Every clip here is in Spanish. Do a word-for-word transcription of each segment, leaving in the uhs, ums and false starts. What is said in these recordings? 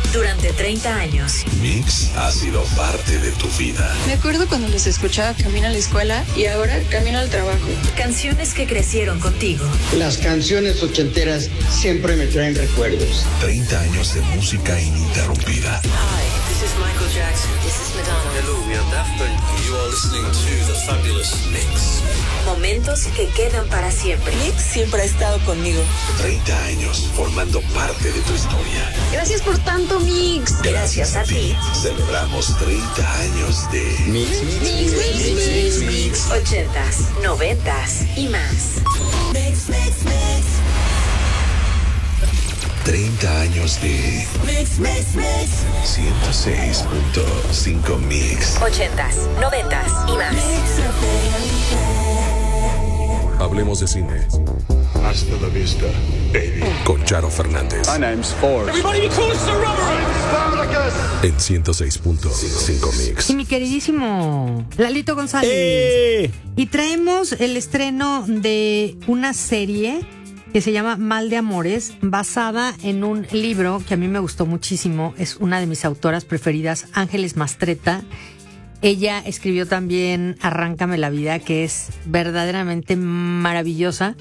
durante treinta años. Mix ha sido parte de tu vida. Me acuerdo cuando los escuchaba camino a la escuela y ahora camino al trabajo. Canciones que crecieron contigo. Las canciones ochenteras siempre me traen recuerdos. treinta años de música ininterrumpida. Hi, this is Michael Jackson. This is Madonna. Hello, we are Daft Punk. You are listening to The Fabulous Mix. Momentos que quedan para siempre. Mix siempre ha estado conmigo. treinta años formando parte de tu historia. Gracias por tanto, Mix. Gracias a ti. Celebramos treinta años de Mix, mix, mix, mix, mix, mix. Ochentas, noventas y más. Mix, mix, mix. treinta años de Mix, mix, mix. ciento seis punto cinco Mix. Ochentas, noventas y más. Hablemos de cine. Hasta la vista, baby. Con Charo Fernández. My name's Ford. Everybody be cool as the rubber. En ciento seis punto cinco Mix. Y mi queridísimo Lalito González. ¡Eh! Y traemos el estreno de una serie que se llama Mal de Amores, basada en un libro que a mí me gustó muchísimo. Es una de mis autoras preferidas, Ángeles Mastretta. Ella escribió también Arráncame la vida, que es verdaderamente maravillosa.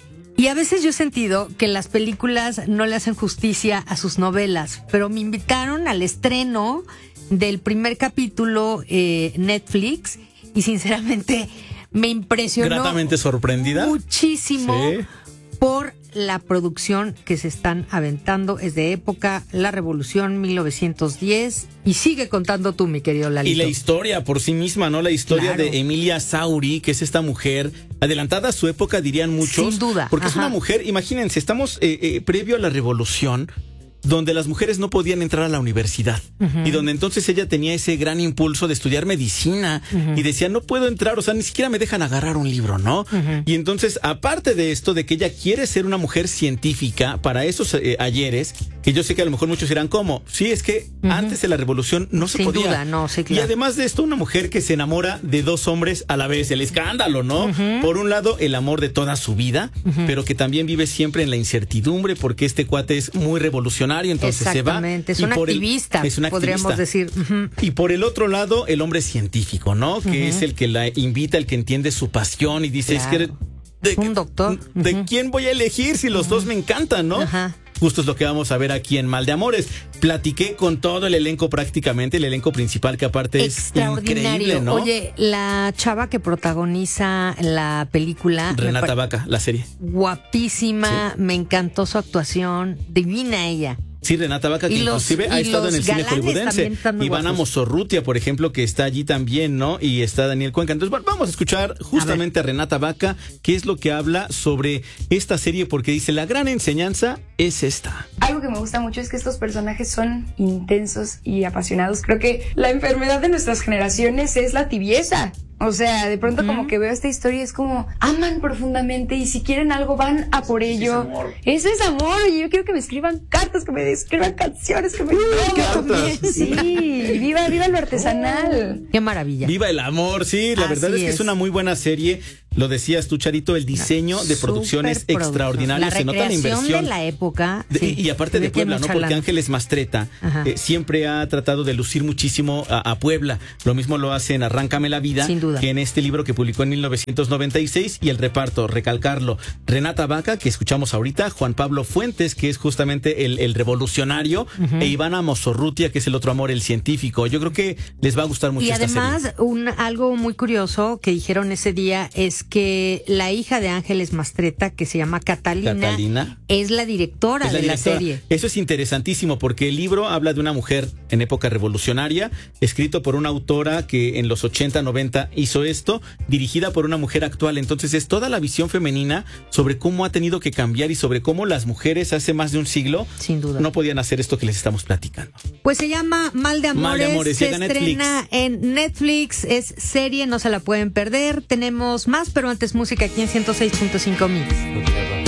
Y a veces yo he sentido que las películas no le hacen justicia a sus novelas, pero me invitaron al estreno del primer capítulo eh, Netflix y sinceramente me impresionó. Gratamente sorprendida. Muchísimo. Sí. Por la producción que se están aventando. Es de época, la Revolución mil novecientos diez. Y sigue contando tú, mi querido Lalito. Y la historia por sí misma, ¿no? La historia Claro. de Emilia Sauri, que es esta mujer adelantada a su época, dirían muchos. Sin duda. Porque es Ajá. una mujer, imagínense, estamos eh, eh, previo a la Revolución, donde las mujeres no podían entrar a la universidad. Uh-huh. Y donde entonces ella tenía ese gran impulso de estudiar medicina. Uh-huh. Y decía, no puedo entrar, o sea, ni siquiera me dejan agarrar un libro, ¿no? Uh-huh. Y entonces, aparte de esto, de que ella quiere ser una mujer científica para esos eh, ayeres, que yo sé que a lo mejor muchos dirán, ¿cómo? Sí, es que uh-huh. antes de la Revolución no se Sin podía. duda, no, sí, claro. Y además de esto, una mujer que se enamora de dos hombres a la vez, el escándalo, ¿no? Uh-huh. Por un lado, el amor de toda su vida, uh-huh. pero que también vive siempre en la incertidumbre, porque este cuate es muy revolucionario, entonces se va. Exactamente, es un activista, el, es un podríamos activista. decir. Uh-huh. Y por el otro lado, el hombre científico, ¿no? Que uh-huh. es el que la invita, el que entiende su pasión y dice, claro. es que... De, un doctor. ¿De uh-huh. quién voy a elegir si los uh-huh. dos me encantan, no? Ajá. Justo es lo que vamos a ver aquí en Mal de Amores. Platiqué con todo el elenco prácticamente, el elenco principal que aparte es increíble, ¿no? Oye, la chava que protagoniza la película... Renata Vaca, la serie. Guapísima, sí. Me encantó su actuación, divina ella. Sí, Renata Vaca, que los, inclusive ha estado en el cine hollywoodense. Ivana Mozorrutia, por ejemplo, que está allí también, ¿no? Y está Daniel Cuenca. Entonces, bueno, vamos a escuchar justamente a, a Renata Vaca, qué es lo que habla sobre esta serie, porque dice, la gran enseñanza es esta. Algo que me gusta mucho es que estos personajes son intensos y apasionados. Creo que la enfermedad de nuestras generaciones es la tibieza. O sea, de pronto uh-huh. como que veo esta historia, es como aman profundamente y si quieren algo van a por ello. Es amor. Eso es amor. Y yo quiero que me escriban cartas, que me escriban canciones, que me también. Sí, viva, viva lo artesanal. Qué maravilla. Viva el amor, sí. La Así verdad es que es. es una muy buena serie. Lo decías tú, Charito, el diseño de producción es extraordinario. Se nota la inversión de la época. De, sí, y, y aparte de Puebla, ¿no? Porque lana. Ángeles Mastretta eh, siempre ha tratado de lucir muchísimo a, a Puebla. Lo mismo lo hace en Arráncame la vida, Sin duda. que en este libro que publicó en mil novecientos noventa y seis. Y el reparto, recalcarlo, Renata Vaca, que escuchamos ahorita, Juan Pablo Fuentes, que es justamente el, el revolucionario, uh-huh. e Ivana Mozorrutia, que es el otro amor, el científico. Yo creo que les va a gustar mucho y esta además, serie. Un, algo muy curioso que dijeron ese día es que la hija de Ángeles Mastretta, que se llama Catalina, Catalina. es la directora es la de directora. la serie. Eso es interesantísimo porque el libro habla de una mujer en época revolucionaria, escrito por una autora que en los ochenta, noventa hizo esto, dirigida por una mujer actual. Entonces es toda la visión femenina sobre cómo ha tenido que cambiar y sobre cómo las mujeres hace más de un siglo Sin duda. no podían hacer esto que les estamos platicando. Pues se llama Mal de Amores, Mal de Amores se llega estrena Netflix. en Netflix, es serie, no se la pueden perder. Tenemos más, pero antes música aquí en ciento seis punto cinco Mix.